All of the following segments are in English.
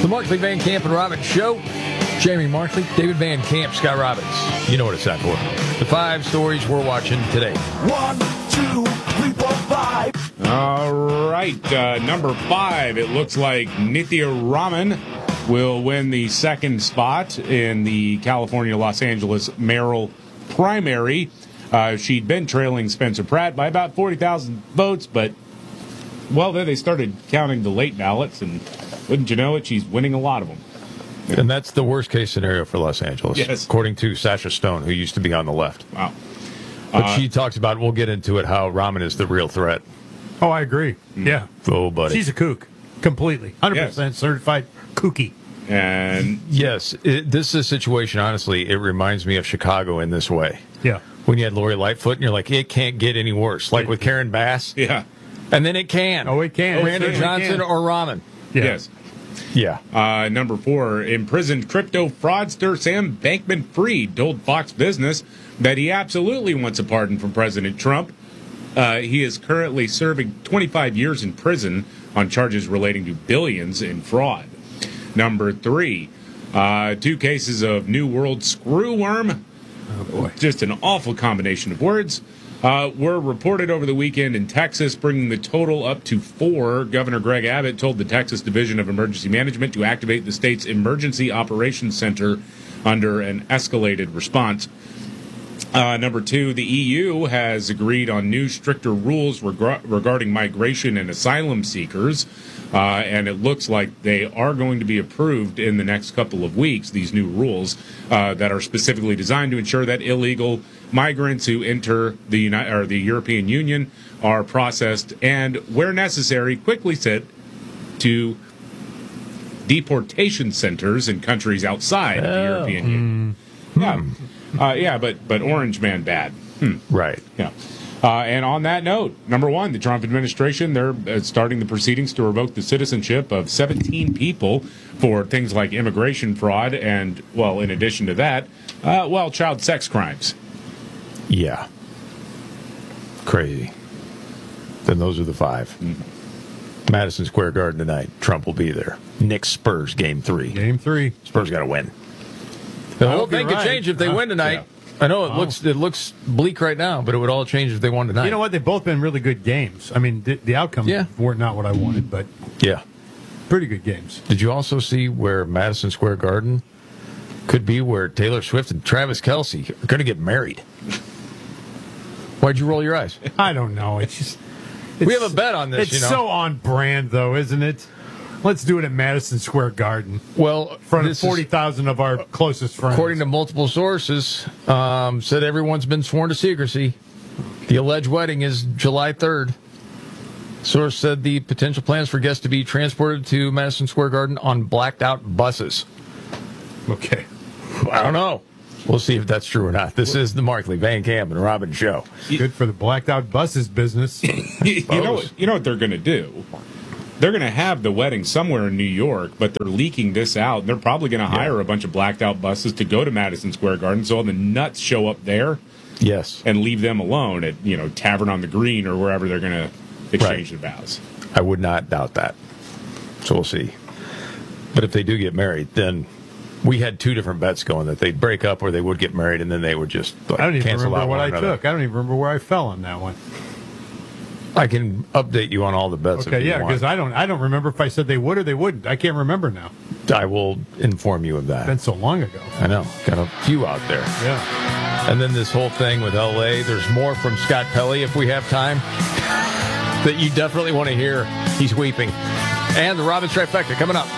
The Markley, Van Camp, and Robbins Show. Jamie Markley, David Van Camp, Scott Robbins. You know what it's time for. The 5 stories we're watching today. 1, 2, 3, 4, 5. All right, number 5. It looks like Nithya Raman will win the second spot in the California-Los Angeles mayoral primary. She'd been trailing Spencer Pratt by about 40,000 votes, but, well, then they started counting the late ballots, and wouldn't you know it, she's winning a lot of them. And that's the worst-case scenario for Los Angeles, yes, according to Sasha Stone, who used to be on the left. Wow. But she talks about, we'll get into it, how Raman is the real threat. Oh, I agree. Yeah. Oh, buddy. She's a kook. Completely. 100% certified kooky. And yes, this is a situation, honestly, it reminds me of Chicago in this way. Yeah. When you had Lori Lightfoot, and you're like, it can't get any worse. Like with Karen Bass. yeah. And then it can. Oh, it can. Randy Johnson or Raman. Yeah. Yes. Yeah. Number 4, imprisoned crypto fraudster Sam Bankman-Fried told Fox Business that he absolutely wants a pardon from President Trump. He is currently serving 25 years in prison on charges relating to billions in fraud. Number 3, 2 cases of New World screwworm. Oh, boy. Just an awful combination of words. Were reported over the weekend in Texas, bringing the total up to 4. Governor Greg Abbott told the Texas Division of Emergency Management to activate the state's Emergency Operations Center under an escalated response. Number 2, the EU has agreed on new stricter rules regarding migration and asylum seekers, and it looks like they are going to be approved in the next couple of weeks, these new rules that are specifically designed to ensure that illegal migrants who enter the European Union are processed and, where necessary, quickly sent to deportation centers in countries outside of the European Union. Yeah, but Orange Man bad. Right. Yeah. And on that note, number 1, the Trump administration, they're starting the proceedings to revoke the citizenship of 17 people for things like immigration fraud and, well, in addition to that, child sex crimes. Yeah. Crazy. Then those are the 5. Madison Square Garden tonight. Trump will be there. Knicks Spurs game 3. Game 3. Spurs got to win. The whole thing could change if they win tonight. Yeah. I know it looks bleak right now, but it would all change if they won tonight. You know what? They've both been really good games. I mean, the outcomes weren't not what I wanted, but yeah, pretty good games. Did you also see where Madison Square Garden could be where Taylor Swift and Travis Kelce are going to get married? Why'd you roll your eyes? I don't know. We have a bet on this. It's so on brand, though, isn't it? Let's do it at Madison Square Garden. Well, in front of 40,000 of our closest friends. According to multiple sources, said everyone's been sworn to secrecy. The alleged wedding is July 3rd. Source said the potential plans for guests to be transported to Madison Square Garden on blacked-out buses. Okay. I don't know. We'll see if that's true or not. This is the Markley, Van Camp, and Robbins Show. Good for the blacked-out buses business. you know what they're going to do? They're going to have the wedding somewhere in New York, but they're leaking this out. They're probably going to hire a bunch of blacked-out buses to go to Madison Square Garden, so all the nuts show up there. Yes. And leave them alone at, Tavern on the Green or wherever they're going to exchange the vows. I would not doubt that. So we'll see. But if they do get married, then we had 2 different bets going that they'd break up or they would get married, and then they would just I don't even cancel remember out what one I another. took. I don't even remember where I fell on that one. I can update you on all the bets. Okay, if you yeah, because I don't remember if I said they would or they wouldn't. I can't remember now. I will inform you of that. It's been so long ago. I know. Got a few out there. Yeah. And then this whole thing with L.A., there's more from Scott Pelley if we have time that you definitely want to hear. He's weeping. And the Robbins Trifecta coming up.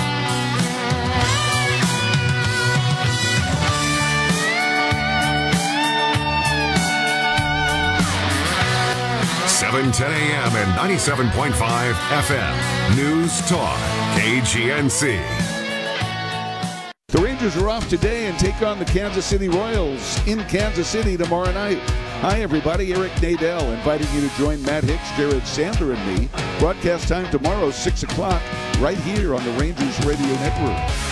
Seven 10 a.m. and 97.5 FM. News Talk, KGNC. The Rangers are off today and take on the Kansas City Royals in Kansas City tomorrow night. Hi, everybody. Eric Nadel inviting you to join Matt Hicks, Jared Sandler, and me. Broadcast time tomorrow, 6 o'clock, right here on the Rangers Radio Network.